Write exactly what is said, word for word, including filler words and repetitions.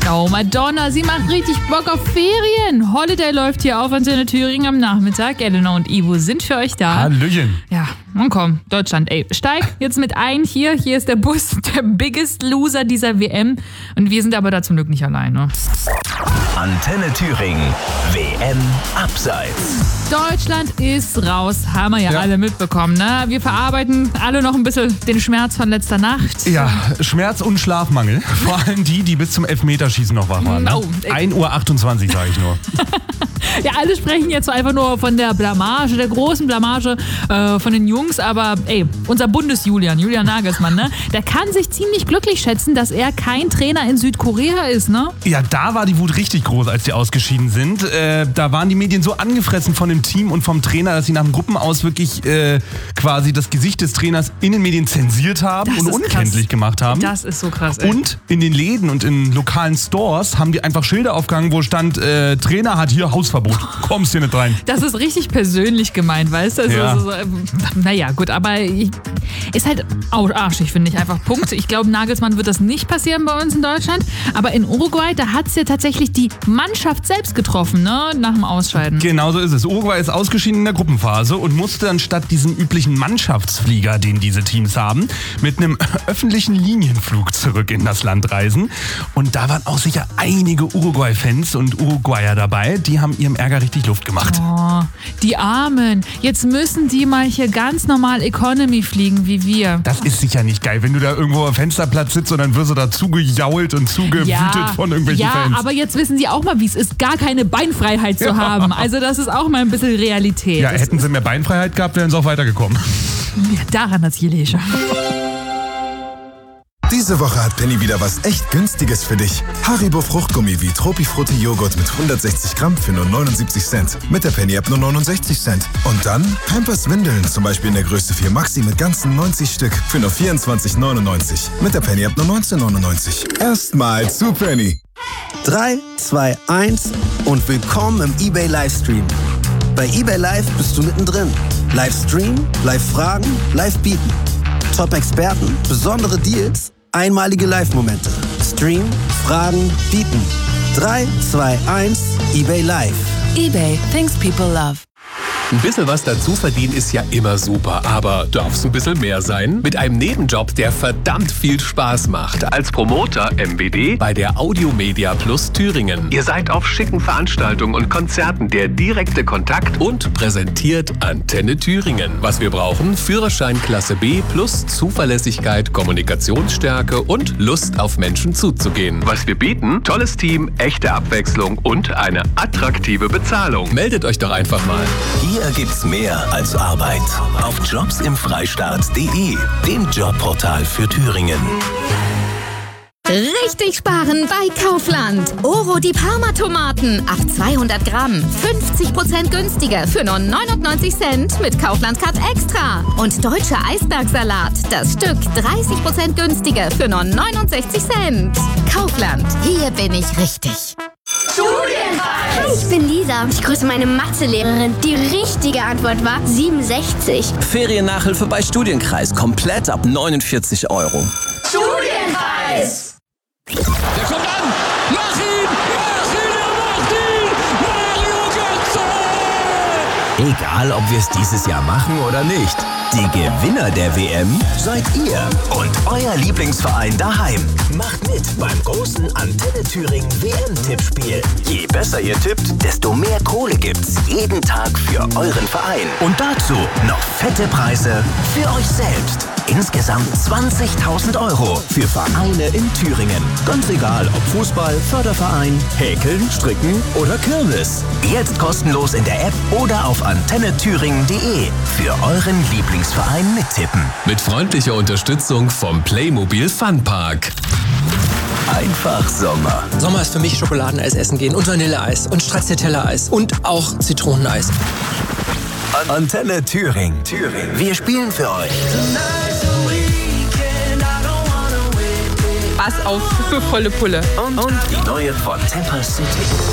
Oh, Madonna, sie macht richtig Bock auf Ferien. Holiday läuft hier auf Antenne Thüringen am Nachmittag. Elena und Ivo sind für euch da. Hallöchen. Ja, und komm, Deutschland, ey, steig jetzt mit ein hier. Hier ist der Bus, der biggest loser dieser W M. Und wir sind aber da zum Glück nicht alleine. Antenne Thüringen, W M Abseits. Deutschland ist raus, haben wir ja, ja alle mitbekommen. Ne? Wir verarbeiten alle noch ein bisschen den Schmerz von letzter Nacht. Ja, Schmerz und Schlafmangel. Vor allem die, die bis zum Elfmeterschießen noch wach waren. Ne? Oh, ein Uhr achtundzwanzig, sage ich nur. Ja, alle sprechen jetzt einfach nur von der Blamage, der großen Blamage äh, von den Jungs. Aber ey, unser Bundes-Julian, Julian Nagelsmann, ne, der kann sich ziemlich glücklich schätzen, dass er kein Trainer in Südkorea ist, ne? Ja, da war die Wut richtig groß, als die ausgeschieden sind. Äh, da waren die Medien so angefressen von dem Team und vom Trainer, dass sie nach dem Gruppenaus wirklich äh, quasi das Gesicht des Trainers in den Medien zensiert haben Das und ist unkenntlich krass. gemacht haben. Das ist so krass, ey. Und in den Läden und in lokalen Stores haben die einfach Schilder aufgehangen, wo stand, äh, Trainer hat hier Hausverbot. Kommst hier nicht rein. Das ist richtig persönlich gemeint, weißt du? Also, Ja. so, äh, naja, gut, aber ich, ist halt auch arschig, finde ich einfach. Punkt. Ich glaube, Nagelsmann wird das nicht passieren bei uns in Deutschland. Aber in Uruguay, da hat es ja tatsächlich die Mannschaft selbst getroffen, ne? Nach dem Ausscheiden. Genau so ist es. Uruguay ist ausgeschieden in der Gruppenphase und musste dann statt diesem üblichen Mannschaftsflieger, den diese Teams haben, mit einem öffentlichen Linienflug zurück in das Land reisen. Und da waren auch sicher einige Uruguay-Fans und Uruguayer dabei, die haben ihrem Ärger richtig Luft gemacht. Oh, die Armen. Jetzt müssen die mal hier ganz normal Economy fliegen wie wir. Das ist sicher nicht geil, wenn du da irgendwo am Fensterplatz sitzt und dann wirst du da zugejault und zugewütet von irgendwelchen ja, Fans. aber jetzt wissen sie auch mal, wie es ist, gar keine Beinfreiheit zu Ja. haben. Also das ist auch mal ein bisschen Realität. Ja, Das hätten sie mehr Beinfreiheit gehabt, wären sie auch weitergekommen. Ja, daran hat's gelegen. Diese Woche hat Penny wieder was echt Günstiges für dich. Haribo Fruchtgummi wie Tropifrutti Joghurt mit hundertsechzig Gramm für nur neunundsiebzig Cent. Mit der Penny-App nur neunundsechzig Cent. Und dann Pampers Windeln, zum Beispiel in der Größe vier Maxi mit ganzen neunzig Stück für nur vierundzwanzig neunundneunzig. Mit der Penny-App nur neunzehn neunundneunzig. Erstmal zu Penny. drei, zwei, eins und willkommen im eBay Livestream. Bei eBay Live bist du mittendrin. Livestream, Live-Fragen, Live-Bieten. Top-Experten, besondere Deals, einmalige Live-Momente. Stream, Fragen, Bieten. drei, zwei, eins, eBay Live. eBay, things people love. Ein bisschen was dazu verdienen ist ja immer super, aber darf's ein bisschen mehr sein? Mit einem Nebenjob, der verdammt viel Spaß macht. Als Promoter M B D bei der Audiomedia Plus Thüringen. Ihr seid auf schicken Veranstaltungen und Konzerten der direkte Kontakt und präsentiert Antenne Thüringen. Was wir brauchen? Führerschein Klasse B plus Zuverlässigkeit, Kommunikationsstärke und Lust auf Menschen zuzugehen. Was wir bieten? Tolles Team, echte Abwechslung und eine attraktive Bezahlung. Meldet euch doch einfach mal. Hier gibt's mehr als Arbeit. Auf jobsimfreistaat punkt de, dem Jobportal für Thüringen. Richtig sparen bei Kaufland. Oro die Parma-Tomaten ab zweihundert Gramm. fünfzig Prozent günstiger für nur neunundneunzig Cent mit Kaufland Card Extra. Und deutscher Eisbergsalat. Das Stück dreißig Prozent günstiger für nur neunundsechzig Cent. Kaufland. Hier bin ich richtig. Hi, ich bin Lisa. Ich grüße meine Mathelehrerin. Die richtige Antwort war siebenundsechzig. Feriennachhilfe bei Studienkreis. Komplett ab neunundvierzig Euro. Studienkreis! Der kommt an! Mach ihn! Mach ihn! Er macht ihn! Mario Götze! Egal, ob wir es dieses Jahr machen oder nicht. Die Gewinner der W M seid ihr und euer Lieblingsverein daheim. Macht mit beim großen Antenne Thüringen W M-Tippspiel. Je besser ihr tippt, desto mehr Kohle gibt's jeden Tag für euren Verein. Und dazu noch fette Preise für euch selbst. Insgesamt zwanzigtausend Euro für Vereine in Thüringen. Ganz egal, ob Fußball, Förderverein, Häkeln, Stricken oder Kirmes. Jetzt kostenlos in der App oder auf antenne thüringen punkt de für euren Lieblingsverein mittippen. Mit freundlicher Unterstützung vom Playmobil Funpark. Einfach Sommer. Sommer ist für mich Schokoladeneis essen gehen und Vanilleeis und Stracciatella-Eis und auch Zitroneneis. Antenne Thüringen. Thüringen. Wir spielen für euch. Pass auf für volle Pulle. Und, und die neue von Temper City.